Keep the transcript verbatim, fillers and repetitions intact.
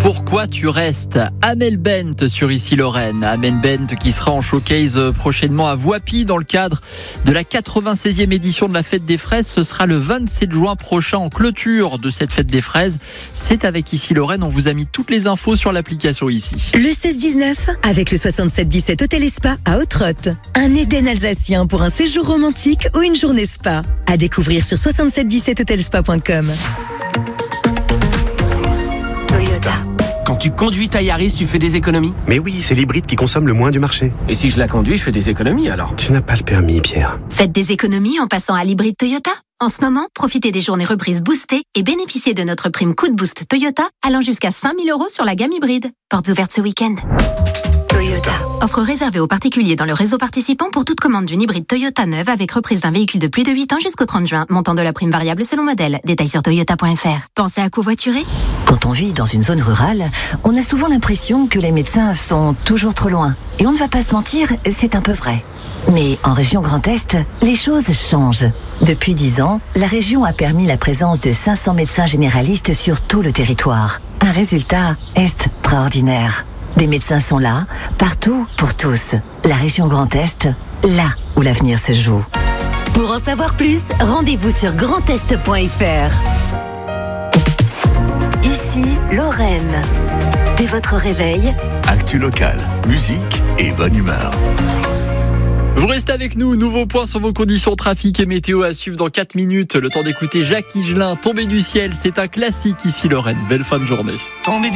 Pourquoi tu restes? Amel Bent sur Ici Lorraine. Amel Bent qui sera en showcase prochainement à Voipy dans le cadre de la quatre-vingt-seizième édition de la Fête des Fraises. Ce sera le vingt-sept juin prochain en clôture de cette Fête des Fraises. C'est avec Ici Lorraine. On vous a mis toutes les infos sur l'application ici. Le seize dix-neuf avec le soixante-sept dix-sept Hôtel et Spa à Hautrotte. Un Éden alsacien pour un séjour romantique ou une journée spa. À découvrir sur soixante-sept dix-sept hotelspa point com. Quand tu conduis ta Yaris, tu fais des économies? Mais oui, c'est l'hybride qui consomme le moins du marché. Et si je la conduis, je fais des économies alors? Tu n'as pas le permis, Pierre. Faites des économies en passant à l'hybride Toyota. En ce moment, profitez des journées reprises boostées et bénéficiez de notre prime coup de boost Toyota allant jusqu'à cinq mille euros sur la gamme hybride. Portes ouvertes ce week-end. Toyota. Offre réservée aux particuliers dans le réseau participant pour toute commande d'une hybride Toyota neuve avec reprise d'un véhicule de plus de huit ans jusqu'au trente juin. Montant de la prime variable selon modèle. Détails sur toyota point f r. Pensez à covoiturer? Quand on vit dans une zone rurale, on a souvent l'impression que les médecins sont toujours trop loin. Et on ne va pas se mentir, c'est un peu vrai. Mais en région Grand Est, les choses changent. Depuis dix ans, la région a permis la présence de cinq cents médecins généralistes sur tout le territoire. Un résultat extraordinaire. Des médecins sont là, partout, pour tous. La région Grand Est, là où l'avenir se joue. Pour en savoir plus, rendez-vous sur grand est point f r. Ici Lorraine. Dès votre réveil, Actu locale, musique et bonne humeur. Vous restez avec nous, nouveau point sur vos conditions trafic et météo à suivre dans quatre minutes. Le temps d'écouter Jacques Higelin, Tombé du ciel, c'est un classique Ici Lorraine. Belle fin de journée.